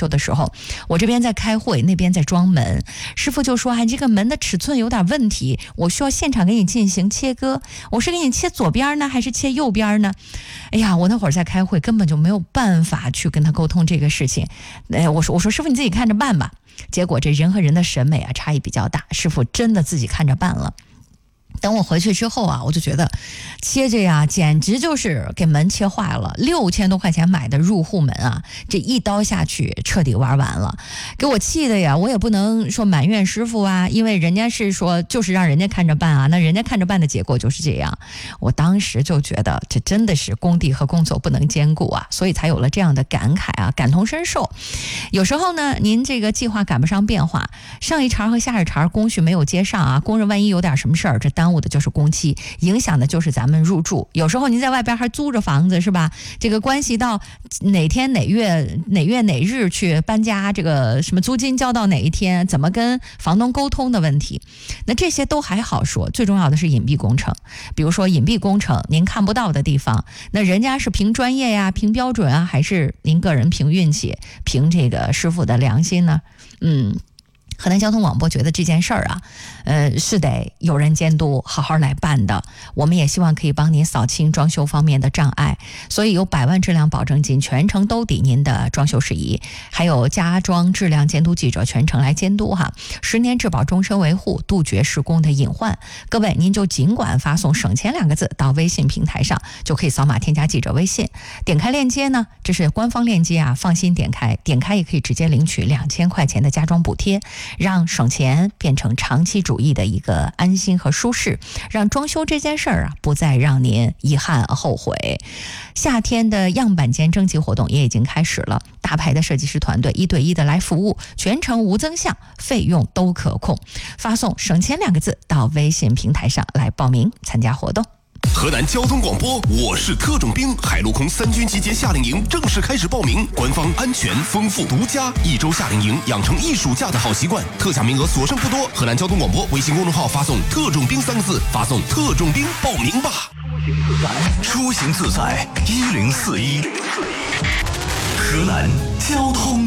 修的时候，我这边在开会，那边在装门，师傅就说这个门的尺寸有点问题，我需要现场给你进行切割，我是给你切左边呢还是切右边呢？哎呀，我那会儿在开会，根本就没有办法去跟他沟通这个事情。我说师傅你自己看着办吧。结果这人和人的审美差异比较大，师傅真的自己看着办了。等我回去之后我就觉得切着简直就是给门切坏了，6000多块钱买的入户门这一刀下去彻底玩完了，给我气的我也不能说埋怨师傅因为人家是说就是让人家看着办那人家看着办的结果就是这样。我当时就觉得这真的是工地和工作不能兼顾所以才有了这样的感慨感同身受。有时候呢，您这个计划赶不上变化，上一茬和下一茬工序没有接上工人万一有点什么事儿，这耽误的就是工期，影响的就是咱们入住。有时候您在外边还租着房子是吧？这个关系到哪天哪月哪日去搬家，这个什么租金交到哪一天，怎么跟房东沟通的问题。那这些都还好说，最重要的是隐蔽工程。比如说隐蔽工程，您看不到的地方，那人家是凭专业凭标准还是您个人凭运气，凭这个师傅的良心呢？河南交通广播觉得这件事儿是得有人监督，好好来办的。我们也希望可以帮您扫清装修方面的障碍，所以有100万质量保证金，全程兜底您的装修事宜，还有家装质量监督记者全程来监督10年质保终身维护，杜绝施工的隐患。各位您就尽管发送省钱2个字到微信平台上，就可以扫码添加记者微信，点开链接呢，这是官方链接放心点开也可以直接领取2000块钱的家装补贴，让省钱变成长期主义的一个安心和舒适，让装修这件事儿不再让您遗憾后悔。夏天的样板间征集活动也已经开始了，大牌的设计师团队1对1的来服务，全程无增项，费用都可控。发送省钱2个字到微信平台上来报名参加活动。 河南交通广播，我是特种兵。海陆空3军集结夏令营正式开始报名，官方安全、丰富、独家1周夏令营，养成一暑假的好习惯。特价名额所剩不多，河南交通广播微信公众号发送“特种兵”3个字，发送“特种兵”报名吧。出行自在，1041。河南交通。